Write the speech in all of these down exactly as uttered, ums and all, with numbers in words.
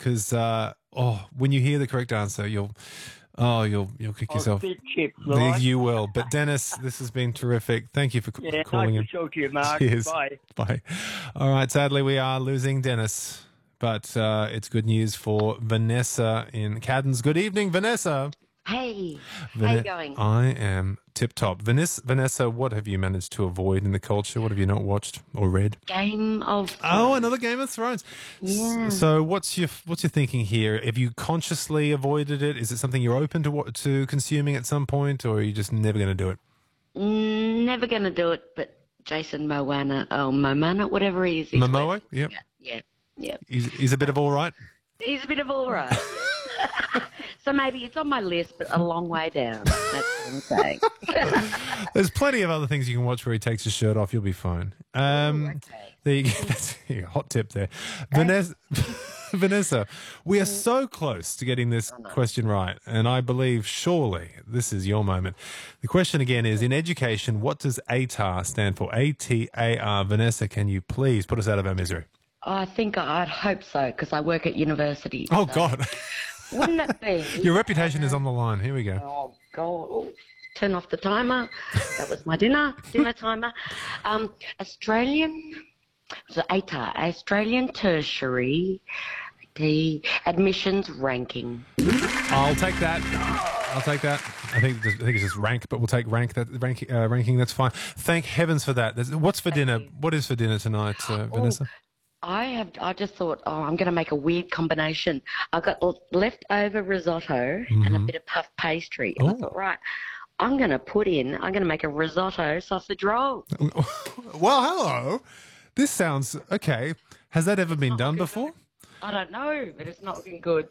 because uh, oh, when you hear the correct answer, you'll oh you'll you'll kick I'll yourself. spit chips, right? You will. But Dennis, this has been terrific. Thank you for c- Yeah, calling nice in. to talk to you, Mark. Cheers. Bye. Bye. All right. Sadly, we are losing Dennis, but uh, it's good news for Vanessa in Caddens. Good evening, Vanessa. Hey, Vane- how you going? I am tip top. Vanessa, Vanessa, what have you managed to avoid in the culture? What have you not watched or read? Game of Oh, another Game of Thrones. Yeah. S- So, what's your what's your thinking here? Have you consciously avoided it? Is it something you're open to what, to consuming at some point, or are you just never going to do it? Mm, never going to do it, but Jason Moana, oh, Momana, whatever he is. he's Momoa? worth- Yep. Yeah, yeah, yeah. He's, he's a bit of all right. He's a bit of all right. So maybe it's on my list, but a long way down. That's what I'm saying. There's plenty of other things you can watch where he takes his shirt off. You'll be fine. Um, Ooh, okay. There you go. That's a hot tip there. Vanessa, Vanessa, we are so close to getting this question right, and I believe surely this is your moment. The question again is, in education, what does A T A R stand for? A T A R. Vanessa, can you please put us out of our misery? I think I'd hope so, because I work at university. Oh, so God. Wouldn't it be? Your reputation is on the line. Here we go. Oh, God. Oh, turn off the timer. That was my dinner, dinner timer. Um, Australian, so A T A R, Australian Tertiary the admissions ranking. I'll take that. I'll take that. I think I think it's just rank, but we'll take rank. That rank, uh, ranking. That's fine. Thank heavens for that. There's, what's for dinner? What is for dinner tonight, uh, Vanessa? I have. I just thought, oh, I'm going to make a weird combination. I've got l- leftover risotto Mm-hmm. and a bit of puff pastry. And I Oh. thought, right, I'm going to put in. I'm going to make a risotto sausage roll. Well, hello. This sounds okay. Has that ever been done before? I don't know, but it's not looking good.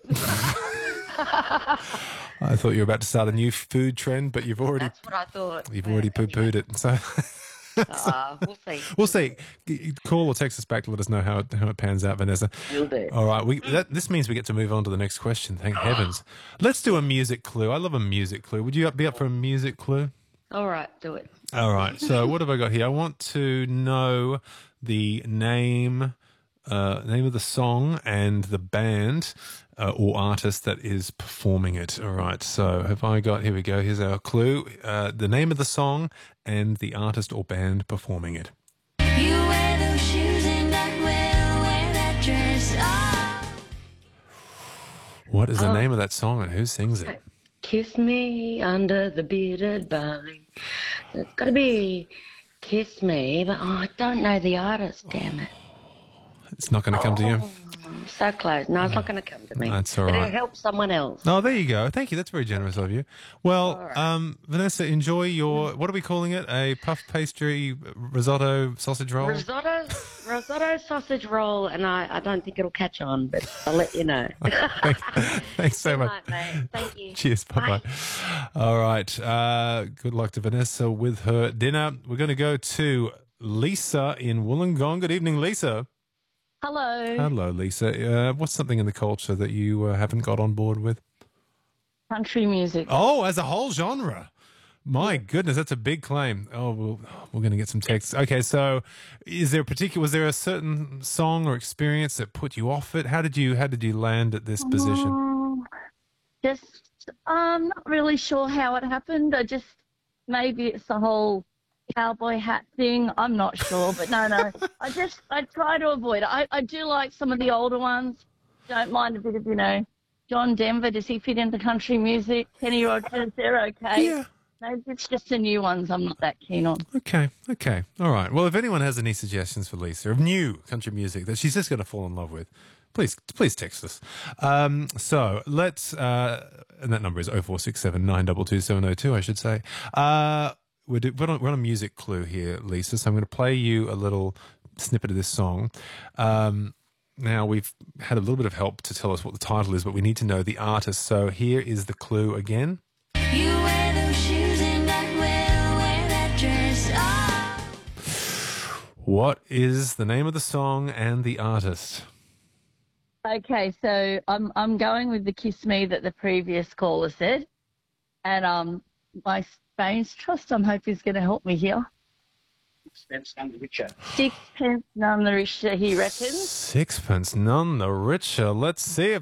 I thought you were about to start a new food trend, but you've already That's what I thought. you've Yeah, already poo pooed it. So Uh, we'll see. we'll see. G- Call or text us back to let us know how it, how it pans out, Vanessa. Will do. All right. We that, this means we get to move on to the next question. Thank heavens. Let's do a music clue. I love a music clue. Would you up- be up for a music clue? All right, do it. All right. So what have I got here? I want to know the name, uh, name of the song and the band uh, or artist that is performing it. All right. So have I got? Here we go. Here's our clue: uh, the name of the song and the artist or band performing it. You wear those shoes and I will wear that dress. Oh. What is the name of that song and who sings it? Kiss me under the bearded barley. It's got to be Kiss Me, but oh, I don't know the artist, damn it. It's not going to come to you. I'm so close. No, it's not going to come to me. That's all But right. it'll help someone else. Oh, there you go. Thank you. That's very generous of you. Well, right. um, Vanessa, enjoy your, what are we calling it? A puff pastry risotto sausage roll? Risotto, risotto sausage roll, and I, I don't think it'll catch on, but I'll let you know. Thanks, thanks so Good much. night, mate. Thank you. Cheers. Bye-bye. All right. Uh, good luck to Vanessa with her dinner. We're going to go to Lisa in Wollongong. Good evening, Lisa. Hello. Hello, Lisa. Uh, what's something in the culture that you uh, haven't got on board with? Country music. Oh, as a whole genre. My goodness, that's a big claim. Oh, we'll, we're going to get some texts. Okay, so is there a particular, was there a certain song or experience that put you off it? How did you, how did you land at this position? Um, just, I'm not really sure how it happened. I just, maybe it's the whole cowboy hat thing. I'm not sure, but no, no. I just, I try to avoid it. I, I do like some of the older ones. Don't mind a bit of, you know, John Denver. Does he fit into country music? Kenny Rogers, they're okay. Yeah. Maybe it's just the new ones I'm not that keen on. Okay, okay. All right. Well, if anyone has any suggestions for Lisa of new country music that she's just going to fall in love with, please please text us. Um, so let's, uh, and that number is oh four six seven, nine two two, seven oh two, I should say. Uh, we're, do, we're, on, we're on a music clue here, Lisa, so I'm going to play you a little snippet of this song. Um, now, we've had a little bit of help to tell us what the title is, but we need to know the artist. So here is the clue again. You wear those shoes and I will wear that dress. Oh. What is the name of the song and the artist? Okay, so I'm I'm going with the Kiss Me that the previous caller said, and um my Spain's Trust I'm hoping is going to help me here. Sixpence none the richer. Sixpence none the richer, he reckons. Sixpence none the richer. Let's see if